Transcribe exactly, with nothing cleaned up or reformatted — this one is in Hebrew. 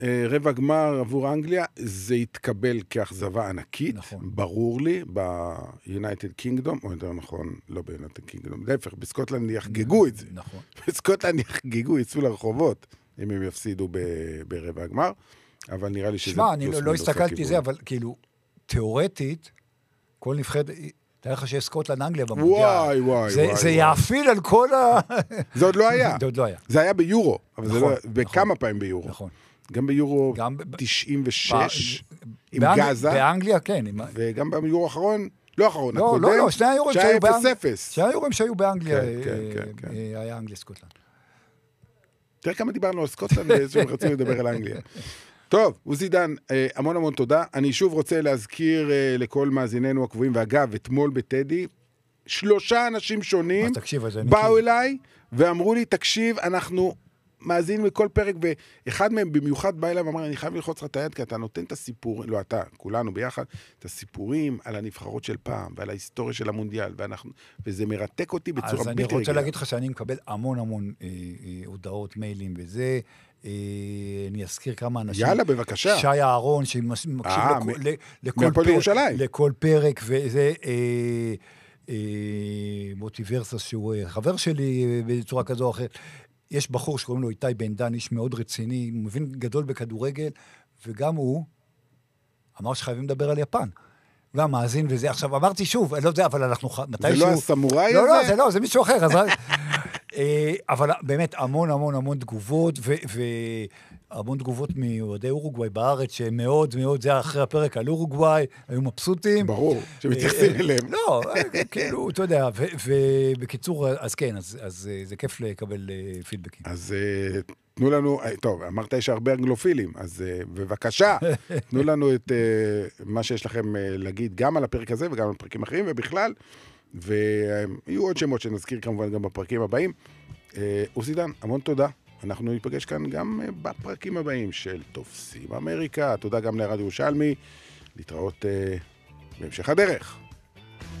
רבע גמר עבור אנגליה, זה יתקבל כאכזבה ענקית, נכון. ברור לי, ב-United Kingdom, או יותר נכון, לא ב-United Kingdom, להפך, בסקוטלנד יחגגו את זה. נכון. בסקוטלנד יחגגו, יצאו לרחובות, אם הם יפסידו ב- ברבע הגמר, אבל נראה לי שזה... שמע, אני לא, לא הסתכלתי זה, אבל כאילו, תיאורטית, כל נבחרת... תראה לך שיש סקוטלנד אנגליה במונדיאל. וואי, וואי, זה, וואי. זה יאפיל על כל ה... זה עוד לא היה. זה עוד לא היה. זה היה ביורו, אבל נכון, זה לא... נכון. בכמה פעמים ביורו. נכון. גם ביורו גם ב- תשעים ושש, עם באנג- גזה, באנגליה, כן. עם... וגם ביורו האחרון, לא האחרון, לא, הקודם, לא, לא, שני היורים שהיה שהיו אפס באנגליה. אפס. שני היורים שהיו באנגליה, כן, כן, אה, כן, כן. אה, היה אנגליה סקוטלנד. תראה כמה דיברנו על סקוטלנד, שהם רצו לדבר על אנגליה. טוב, עוזי דן, המון המון תודה. אני שוב רוצה להזכיר לכל מאזיננו הקבועים, ואגב, אתמול בטדי, שלושה אנשים שונים אז תקשיב, אז אני באו כאילו- אליי ואמרו לי, תקשיב, אנחנו מאזינים לכל פרק, ואחד מהם במיוחד בא אליי ואמר, אני חייב ללחוץ לך את היד, כי אתה נותן את הסיפור, לא אתה, כולנו ביחד, את הסיפורים על הנבחרות של פעם, ועל ההיסטוריה של המונדיאל, ואנחנו, וזה מרתק אותי בצורה בלתי אז רגילה. אני רוצה להגיד לך שאני מקבל המון המון אה, אה, הודעות, מיילים וזה. אה, אני אזכיר כמה אנשים. יאללה, בבקשה. שי אהרון, שמקשיב אה, לכל, מ- ל- לכל, מהפועל פרק, ירושלים. לכל פרק, וזה אה, אה, מוטי ורסס, שהוא אה, חבר שלי אה, בצורה כזו או אחרת. יש בחור שקוראים לו איתי בן דן, איש מאוד רציני, הוא מבין גדול בכדורגל, וגם הוא אמר שחייבים לדבר על יפן. גם מאזין וזה. עכשיו, אמרתי שוב, לא יודע, אבל אנחנו... זה לא הסמוראי הזה? לא, לא, זה לא, זה מישהו אחר. אז... אה, אבל באמת המון המון המון תגובות, והמון תגובות מיועדי אורוגוואי בארץ, שמאוד מאוד, זה אחרי הפרק על אורוגוואי, היו מבסוטים. ברור, שמתייחסים אליהם. לא, כאילו, אתה יודע, ובקיצור, אז כן, אז זה כיף לקבל פידבקים. אז תנו לנו, טוב, אמרת יש הרבה אנגלופילים, אז בבקשה, תנו לנו את מה שיש לכם להגיד גם על הפרק הזה וגם על פרקים אחרים, ובכלל, ויהיו עוד שמות שנזכיר כמובן גם בפרקים הבאים. עוזי דן, המון תודה. אנחנו ניפגש כאן גם בפרקים הבאים של תופסים אמריקה. תודה גם לרדיו ירושלמי. להתראות בהמשך הדרך.